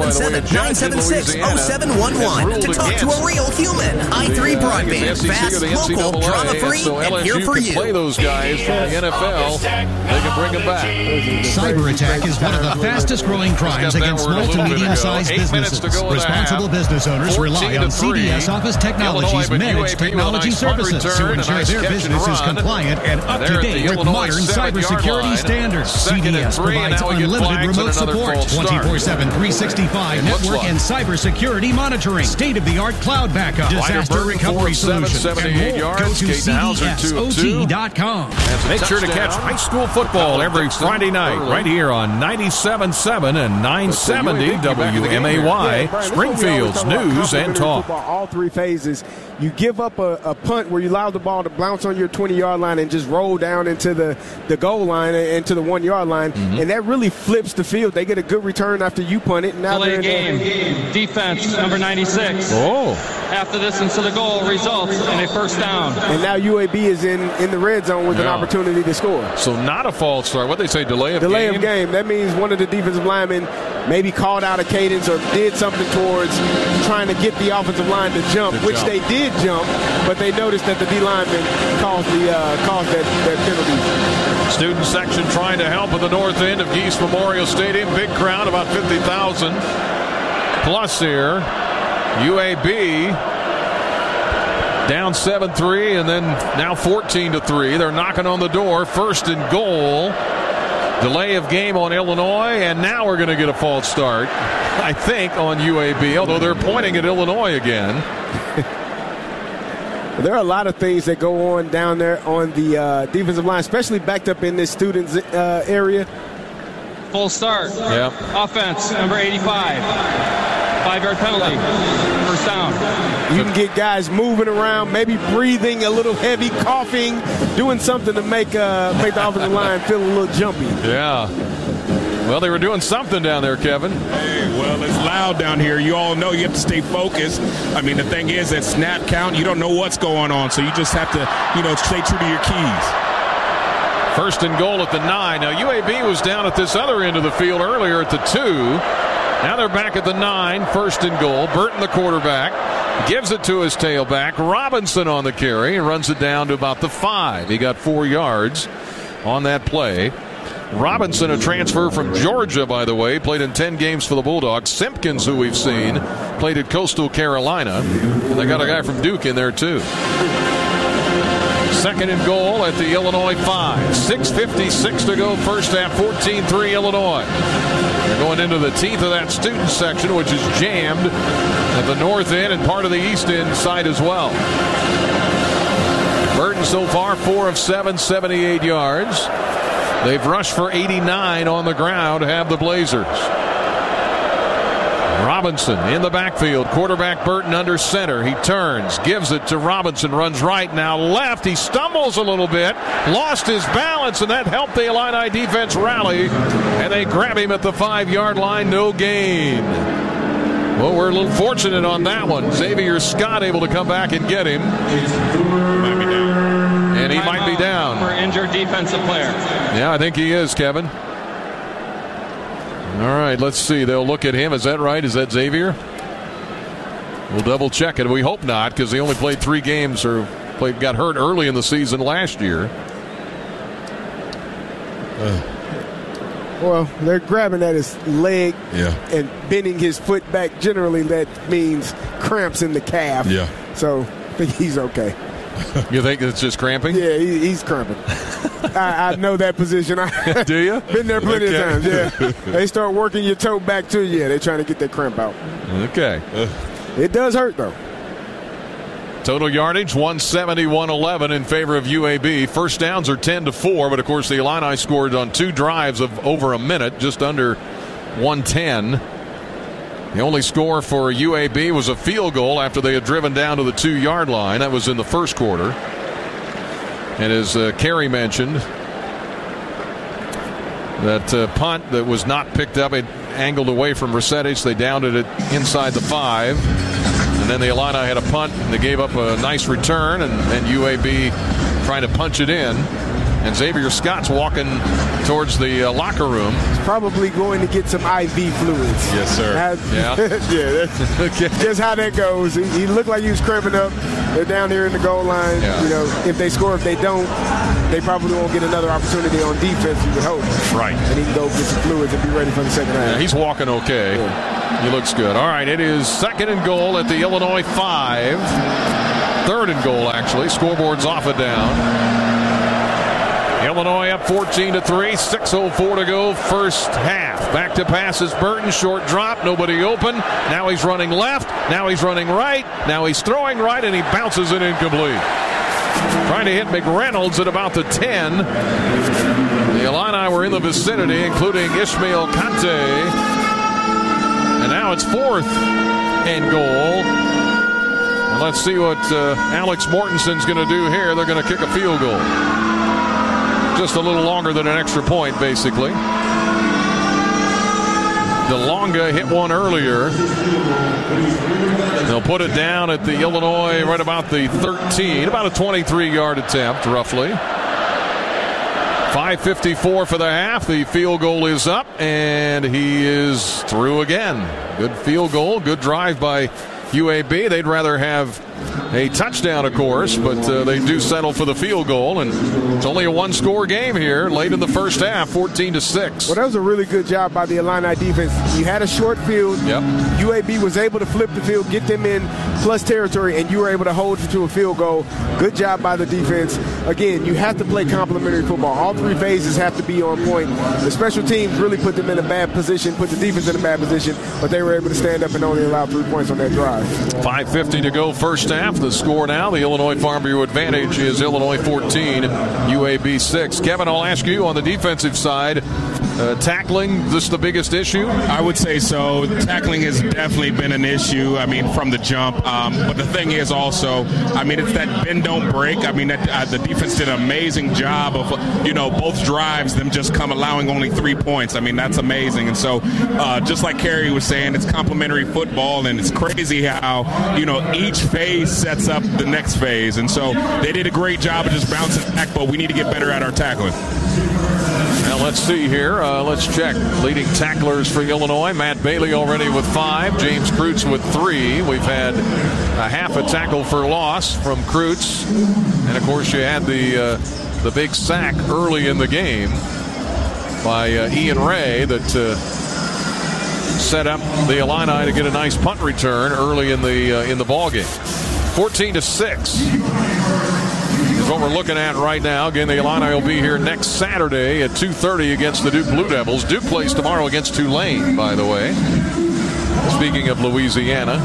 877-976-0711 to talk to a real human. i3 Broadband, fast, local, drama-free, and here for you. Play those guys from the NFL. They can bring them back. Cyber attack is one of the fastest growing crimes against small to medium-sized businesses. Responsible business owners rely on CDS Office Technology's managed technology services to ensure their business is compliant and up to date with modern cybersecurity standards. CDS provides unlimited remote support, 24/7, 365 network and cybersecurity monitoring, state-of-the-art cloud backup, disaster recovery solutions, and more. Go to CDSOT.com. Make sure to catch high school football every Friday night right here on 97.7 and 970 WMAY, Springfield's News and Talk. All three phases. You give up a punt where you allow the ball to bounce on your 20-yard line and just roll down into the goal line and to the 1-yard line, and that really flips the field. They get a good return after you punt it. Now Delay game. Defense, number 96. Oh. Half the distance to the goal results in a first down. And now UAB is in the red zone with an opportunity to score. So not a false start. What they say, delay of game? That means one of the defensive linemen maybe called out a cadence or did something towards trying to get the offensive line to jump, which they did jump, but they noticed that the D lineman caused that penalty. Student section trying to help at the north end of Geese Memorial Stadium. Big crowd, about 50,000 plus here. UAB down 7-3 and then now 14-3. They're knocking on the door. First and goal. Delay of game on Illinois, and now we're going to get a false start, I think, on UAB, although they're pointing at Illinois again. There are a lot of things that go on down there on the defensive line, especially backed up in this students' area. Full start. Yeah. Offense, number 85. 5-yard penalty. First down. You can get guys moving around, maybe breathing a little heavy, coughing, doing something to make the offensive line feel a little jumpy. Yeah. Well, they were doing something down there, Kevin. Hey, well, it's loud down here. You all know you have to stay focused. I mean, the thing is, at snap count, you don't know what's going on, so you just have to, stay true to your keys. First and goal at the 9. Now, UAB was down at this other end of the field earlier at the 2. Now they're back at the 9, first and goal. Burton, the quarterback, gives it to his tailback. Robinson on the carry and runs it down to about the 5. He got 4 yards on that play. Robinson, a transfer from Georgia, by the way, played in 10 games for the Bulldogs. Simpkins, who we've seen, played at Coastal Carolina. And they got a guy from Duke in there, too. Second and goal at the Illinois 5. 6:56 to go, first half, 14-3 Illinois. They're going into the teeth of that student section, which is jammed at the north end and part of the east end side as well. Burton so far, 4 of 7, 78 yards. They've rushed for 89 on the ground, have the Blazers. Robinson in the backfield. Quarterback Burton under center. He turns, gives it to Robinson, runs right, now left. He stumbles a little bit, lost his balance, and that helped the Illini defense rally. And they grab him at the 5-yard line, no gain. Well, we're a little fortunate on that one. Xavier Scott able to come back and get him. And he might be down. For injured defensive player. Yeah, I think he is, Kevin. All right, let's see. They'll look at him. Is that right? Is that Xavier? We'll double check it. We hope not, because he only played 3 games or got hurt early in the season last year. Well, they're grabbing at his leg and bending his foot back. Generally, that means cramps in the calf. Yeah. So I think he's okay. You think it's just cramping? Yeah, he's cramping. I know that position. Do you? Been there plenty of times, yeah. They start working your toe back to you. Yeah, they're trying to get that cramp out. Okay. It does hurt, though. Total yardage, 170-111 in favor of UAB. First downs are 10-4, but, of course, the Illini scored on 2 drives of over a minute, just under 110. The only score for UAB was a field goal after they had driven down to the 2-yard line. That was in the first quarter. And as Kerry mentioned, that punt that was not picked up, it angled away from Resetich. They downed it inside the 5. And then the Illini had a punt, and they gave up a nice return, and UAB trying to punch it in. And Xavier Scott's walking towards the locker room. He's probably going to get some IV fluids. Yes, sir. Yeah, that's okay. Just how that goes. He looked like he was cramping up. They're down here in the goal line. Yeah. You know, if they score, if they don't, they probably won't get another opportunity on defense, you would hope. Right. And he can go get some fluids and be ready for the second half. Yeah, he's walking okay. Yeah. He looks good. All right, it is 2nd and goal at the Illinois 5. 3rd and goal, actually. Scoreboard's off a down. Illinois up 14-3, 6:04 to go, first half. Back to passes, Burton, short drop, nobody open. Now he's running left, now he's running right, now he's throwing right, and he bounces it incomplete. Trying to hit McReynolds at about the 10. The Illini were in the vicinity, including Ishmael Kante. And now it's 4th and goal. And let's see what Alex Mortenson's going to do here. They're going to kick a field goal. Just a little longer than an extra point, basically. DeLonga hit one earlier. They'll put it down at the Illinois right about the 13, about a 23-yard attempt, roughly. 5:54 for the half. The field goal is up, and he is through again. Good field goal, good drive by UAB. They'd rather have a touchdown, of course, but they do settle for the field goal, and it's only a 1-score game here late in the first half, 14-6. Well, that was a really good job by the Illini defense. You had a short field. Yep. UAB was able to flip the field, get them in plus territory, and you were able to hold you to a field goal. Good job by the defense. Again, you have to play complementary football. All 3 phases have to be on point. The special teams really put them in a bad position, put the defense in a bad position, but they were able to stand up and only allow 3 points on that drive. 5:50 to go first half. The score now, the Illinois Farm Bureau advantage is Illinois 14, UAB 6. Kevin, I'll ask you on the defensive side, tackling, this the biggest issue? I would say so. Tackling has definitely been an issue, I mean, from the jump. But the thing is also, I mean, it's that bend, don't break. I mean, the defense did an amazing job of, both drives, them just allowing only 3 points. I mean, that's amazing. And so, just like Kerry was saying, it's complementary football, and it's crazy how, each phase sets up the next phase. And so they did a great job of just bouncing back, but we need to get better at our tackling. Now let's see here. Let's check. Leading tacklers for Illinois, Matt Bailey already with 5, James Kreutz with 3. We've had a half a tackle for loss from Kreutz. And, of course, you had the big sack early in the game by Ian Ray that set up the Illini to get a nice punt return early in the ball game. 14-6 is what we're looking at right now. Again, the Illini will be here next Saturday at 2:30 against the Duke Blue Devils. Duke plays tomorrow against Tulane, by the way. Speaking of Louisiana.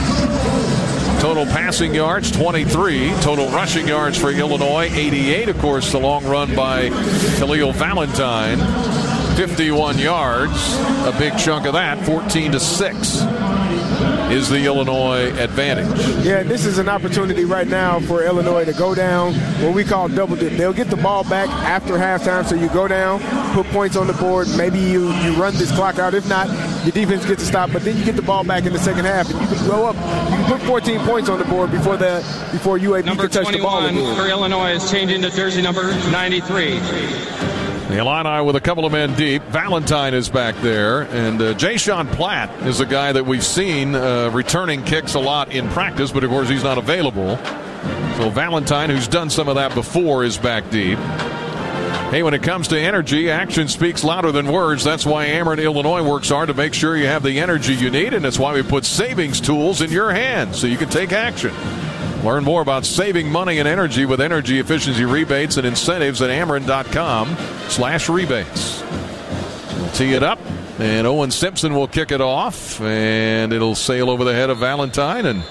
Total passing yards, 23. Total rushing yards for Illinois, 88. Of course, the long run by Khalil Valentine, 51 yards. A big chunk of that, 14-6. Is the Illinois advantage. Yeah, this is an opportunity right now for Illinois to go down, what we call double dip. They'll get the ball back after halftime, so you go down, put points on the board, maybe you run this clock out. If not, your defense gets to stop, but then you get the ball back in the second half, and you can blow up. You can put 14 points on the board before UAB can touch the ball again. Number 21 for Illinois is changing to jersey number 93. The Illini with a couple of men deep. Valentine is back there. And Jayshon Platt is a guy that we've seen returning kicks a lot in practice, but of course he's not available. So Valentine, who's done some of that before, is back deep. Hey, when it comes to energy, action speaks louder than words. That's why Ameren, Illinois works hard to make sure you have the energy you need, and that's why we put savings tools in your hands so you can take action. Learn more about saving money and energy with energy efficiency rebates and incentives at Ameren.com/rebates. We'll tee it up, and Owen Simpson will kick it off, and it'll sail over the head of Valentine, and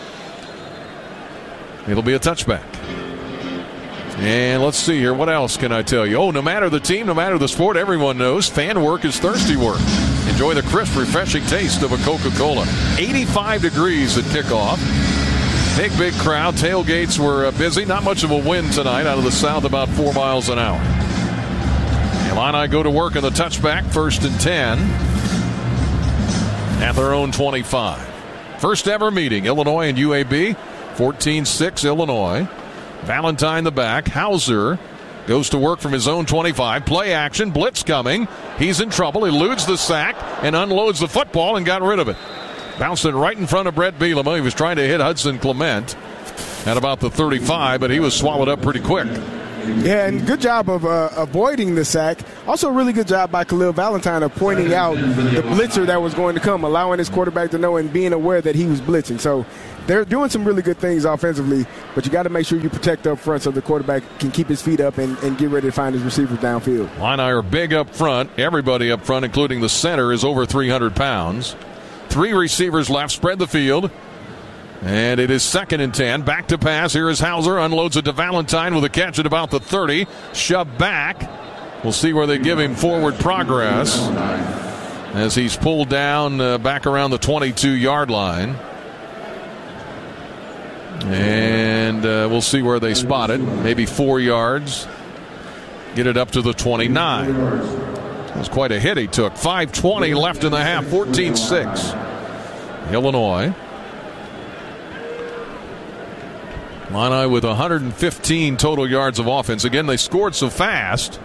it'll be a touchback. And let's see here. What else can I tell you? Oh, no matter the team, no matter the sport, everyone knows fan work is thirsty work. Enjoy the crisp, refreshing taste of a Coca-Cola. 85 degrees at kickoff. Big crowd. Tailgates were busy. Not much of a wind tonight out of the south, about 4 miles an hour. Illini go to work on the touchback, 1st and 10 at their own 25. First ever meeting, Illinois and UAB. 14-6 Illinois. Valentine the back. Hauser goes to work from his own 25. Play action. Blitz coming. He's in trouble. Eludes the sack and unloads the football and got rid of it. Bounced it right in front of Brett Bielema. He was trying to hit Hudson Clement at about the 35, but he was swallowed up pretty quick. Yeah, and good job of avoiding the sack. Also, a really good job by Khalil Valentine of pointing out the blitzer that was going to come, allowing his quarterback to know and being aware that he was blitzing. So they're doing some really good things offensively, but you got to make sure you protect up front so the quarterback can keep his feet up and get ready to find his receivers downfield. Illini are big up front. Everybody up front, including the center, is over 300 pounds. 3 receivers left, spread the field. And it is 2nd and 10. Back to pass. Here is Hauser. Unloads it to Valentine with a catch at about the 30. Shoved back. We'll see where they give him forward progress as he's pulled down back around the 22-yard line. And we'll see where they spot it. Maybe 4 yards. Get it up to the 29. That was quite a hit he took. 5:20 left in the half. 14-6. Illinois. Illini with 115 total yards of offense. Again, they scored so fast.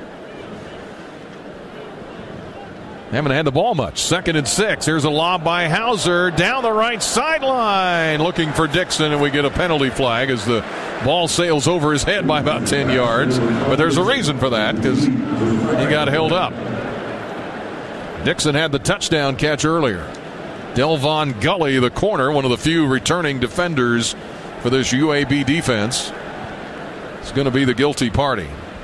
Haven't had the ball much. 2nd and 6. Here's a lob by Hauser down the right sideline. Looking for Dixon, and we get a penalty flag as the ball sails over his head by about 10 yards. But there's a reason for that because he got held up. Dixon had the touchdown catch earlier. Delvon Gully, the corner, one of the few returning defenders for this UAB defense, is going to be the guilty party.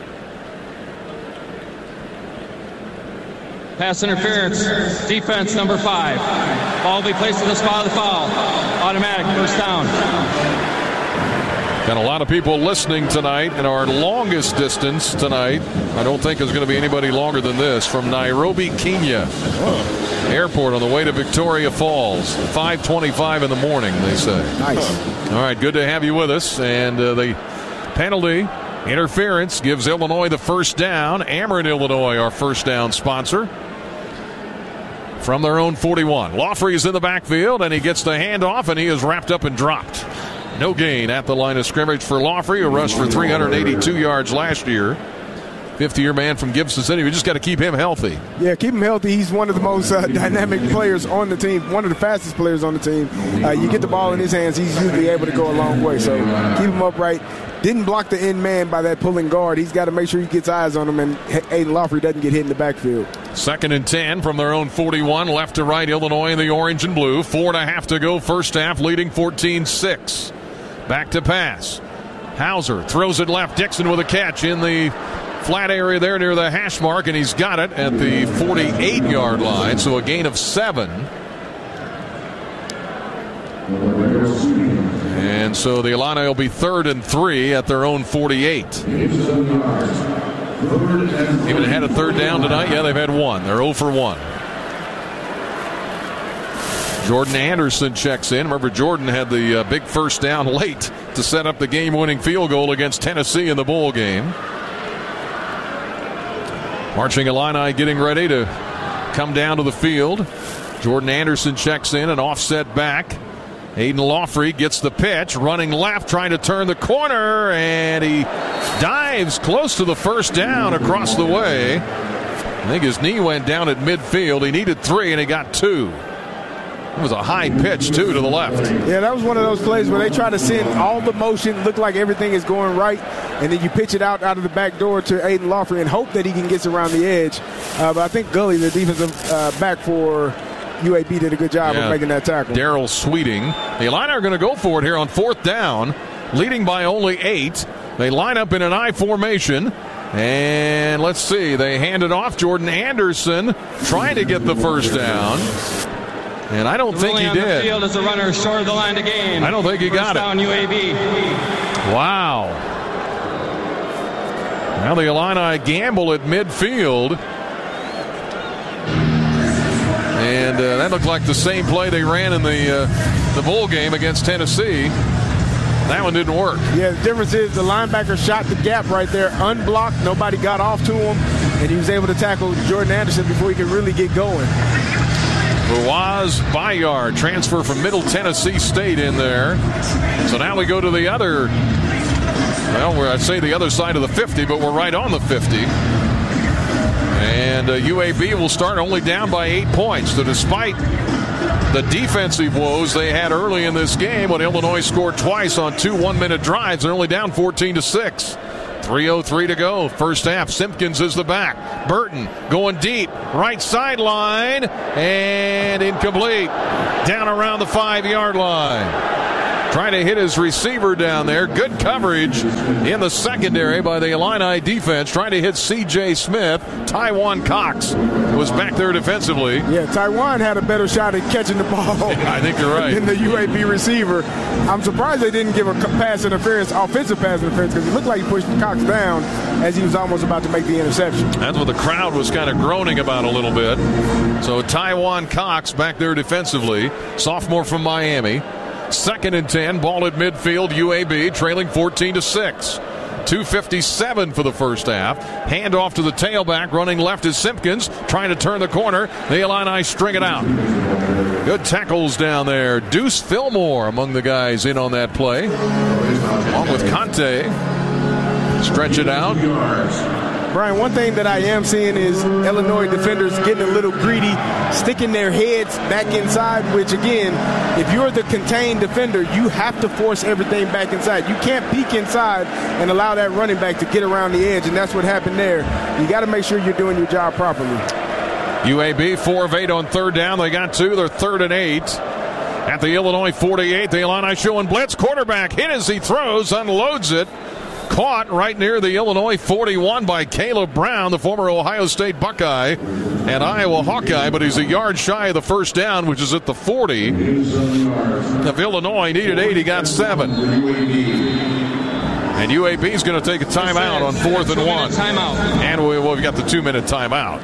Pass interference. Defense number 5. Ball will be placed in the spot of the foul. Automatic first down. Got a lot of people listening tonight, and our longest distance tonight, I don't think is going to be anybody longer than this, from Nairobi, Kenya. Airport on the way to Victoria Falls. 5:25 in the morning, they say. Nice. All right, good to have you with us. And the penalty interference gives Illinois the first down. Ameren, Illinois, our first down sponsor. From their own 41. Laughley is in the backfield, and he gets the handoff, and he is wrapped up and dropped. No gain at the line of scrimmage for Laughley, who rushed for 382 yards last year. 50-year man from Gibson City. We just got to keep him healthy. Yeah, keep him healthy. He's one of the most dynamic players on the team, one of the fastest players on the team. You get the ball in his hands, he's usually able to go a long way. So keep him upright. Didn't block the end man by that pulling guard. He's got to make sure he gets eyes on him, and Aiden Laughley doesn't get hit in the backfield. 2nd and 10 from their own 41. Left to right, Illinois in the orange and blue. 4.5 to go first half, leading 14-6. Back to pass. Hauser throws it left. Dixon with a catch in the flat area there near the hash mark, and he's got it at the 48-yard line, so a gain of 7. And so the Illini will be 3rd and 3 at their own 48. Even had a third down tonight? Yeah, they've had one. They're 0 for 1. Jordan Anderson checks in. Remember, Jordan had the big first down late to set up the game-winning field goal against Tennessee in the bowl game. Marching Illini getting ready to come down to the field. Jordan Anderson checks in, an offset back. Aiden Laughley gets the pitch, running left, trying to turn the corner, and he dives close to the first down across the way. I think his knee went down at midfield. He needed 3, and he got 2. It was a high pitch, too, to the left. Yeah, that was one of those plays where they try to send all the motion, look like everything is going right, and then you pitch it out of the back door to Aiden Laughley and hope that he can get around the edge. But I think Gully, the defensive back for UAB, did a good job of making that tackle. Darrell Sweeting. The Illini are going to go for it here on 4th down. leading by only 8. They line up in an I formation. And let's see, they hand it off. Jordan Anderson trying to get the first down. And I don't think he did. The field as a runner short of the line to gain. I don't think he got it. First down UAB. Wow. Now the Illini gamble at midfield. And that looked like the same play they ran in the bowl game against Tennessee. That one didn't work. Yeah, the difference is the linebacker shot the gap right there, unblocked. Nobody got off to him, and he was able to tackle Jordan Anderson before he could really get going. Boaz Bayard, transfer from Middle Tennessee State in there. So now we go to the other, well, I'd say the other side of the 50, but we're right on the 50. And UAB will start only down by 8 points. So despite the defensive woes they had early in this game when Illinois scored twice on 2 one-minute drives, they're only down 14-6. 3:03 to go. First half. Simpkins is the back. Burton going deep. Right sideline. And incomplete. Down around the 5-yard line. Trying to hit his receiver down there. Good coverage in the secondary by the Illini defense. Trying to hit C.J. Smith. Taiwan Cox was back there defensively. Yeah, Taiwan had a better shot at catching the ball. I think you're right. Than the UAB receiver. I'm surprised they didn't give a pass interference, offensive pass interference, because it looked like he pushed Cox down as he was almost about to make the interception. That's what the crowd was kind of groaning about a little bit. So Taiwan Cox back there defensively. Sophomore from Miami. 2nd and 10, ball at midfield, UAB trailing 14-6. 2:57 for the first half. Hand off to the tailback, running left is Simpkins, trying to turn the corner. The Illini string it out. Good tackles down there. Deuce Fillmore among the guys in on that play. Along with Conte. Stretch it out. Brian, one thing that I am seeing is Illinois defenders getting a little greedy, sticking their heads back inside, which, again, if you're the contained defender, you have to force everything back inside. You can't peek inside and allow that running back to get around the edge, and that's what happened there. You got to make sure you're doing your job properly. UAB 4 of 8 on 3rd down. They got 2. They're 3rd and 8. At the Illinois 48, the Illini showing blitz. Quarterback hit as he throws, unloads it. Caught right near the Illinois 41 by Caleb Brown, the former Ohio State Buckeye and Iowa Hawkeye, but he's a yard shy of the first down, which is at the 40 of Illinois. Needed 8, he got 7. And UAB is going to take a timeout on 4th and 1. Timeout. And we've got the 2-minute timeout.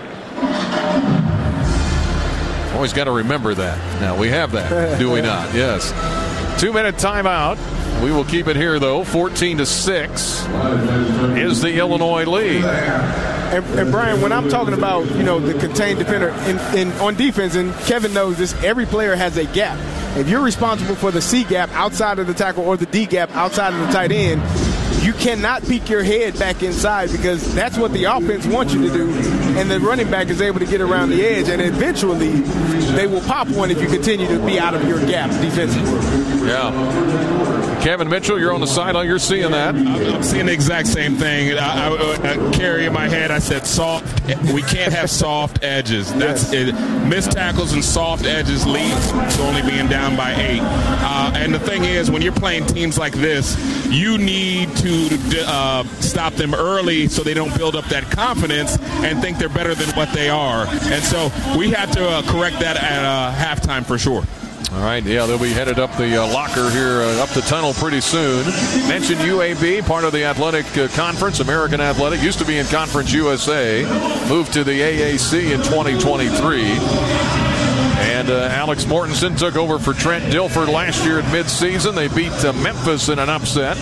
Always got to remember that. Now, we have that, do we not? Yes. 2-minute timeout. We will keep it here, though. 14-6 is the Illinois lead. And Brian, when I'm talking about, the contained defender on defense, and Kevin knows this, every player has a gap. If you're responsible for the C gap outside of the tackle or the D gap outside of the tight end, you cannot peek your head back inside because that's what the offense wants you to do, and the running back is able to get around the edge, and eventually they will pop one if you continue to be out of your gap defensively. Yeah. Kevin Mitchell, you're on the sideline. You're seeing that. I'm seeing the exact same thing. I carry in my head, I said soft. We can't have soft edges. That's it. Missed tackles and soft edges leads to only being down by 8. And the thing is, when you're playing teams like this, you need to stop them early so they don't build up that confidence and think they're better than what they are. And so we have to correct that at halftime for sure. All right, yeah, they'll be headed up the locker here, up the tunnel pretty soon. Mentioned UAB, part of the Athletic Conference, American Athletic, used to be in Conference USA, moved to the AAC in 2023. And Alex Mortensen took over for Trent Dilford last year at midseason. They beat Memphis in an upset.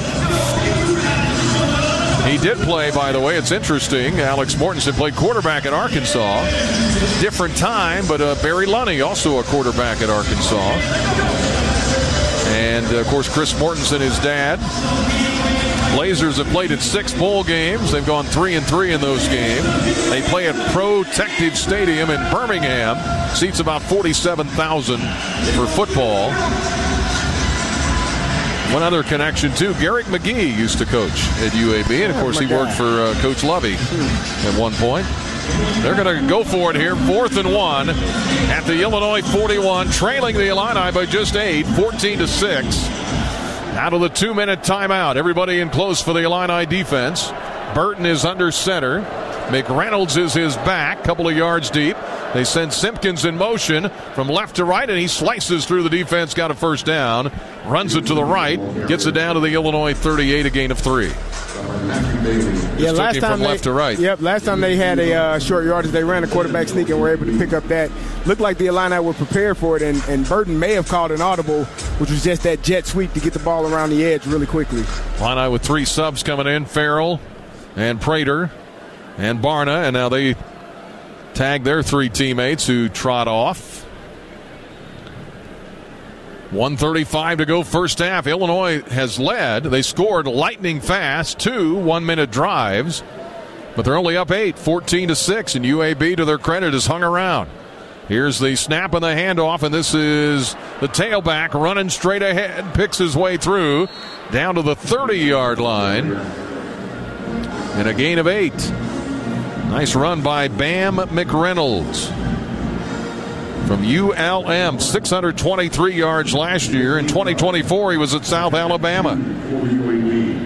He did play, by the way, it's interesting. Alex Mortensen played quarterback at Arkansas. Different time, but Barry Lunney, also a quarterback at Arkansas. And, of course, Chris Mortensen, his dad. Blazers have played in 6 bowl games. They've gone 3-3 in those games. They play at Protective Stadium in Birmingham. Seats about 47,000 for football. One other connection, too. Garrick McGee used to coach at UAB, and, of course, he worked for Coach Lovey at one point. They're going to go for it here. 4th and 1 at the Illinois 41, trailing the Illini by just 8, 14-6. Out of the 2-minute timeout. Everybody in close for the Illini defense. Burton is under center. McReynolds is his back, couple of yards deep. They send Simpkins in motion from left to right, and he slices through the defense, got a first down, runs it to the right, gets it down to the Illinois 38, a gain of 3. Yeah, last time from left to right. Yep, last time they had a short yardage, they ran a quarterback sneak and were able to pick up that. Looked like the Illini were prepared for it, and Burton may have called an audible, which was just that jet sweep to get the ball around the edge really quickly. Illini with 3 subs coming in, Farrell and Prater and Barna, and now they tag their 3 teammates who trot off. 1:35 to go first half. Illinois has led. They scored lightning fast, 2 1-minute drives, but they're only up 8, 14-6, and UAB, to their credit, has hung around. Here's the snap and the handoff, and this is the tailback running straight ahead, picks his way through down to the 30-yard line, and a gain of 8. Nice run by Bam McReynolds from ULM, 623 yards last year. In 2024, he was at South Alabama.